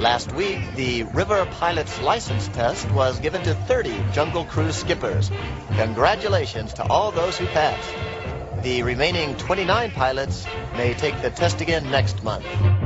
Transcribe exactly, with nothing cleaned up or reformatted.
Last week, the River Pilot's license test was given to thirty Jungle Cruise skippers. Congratulations to all those who passed. The remaining twenty-nine pilots may take the test again next month.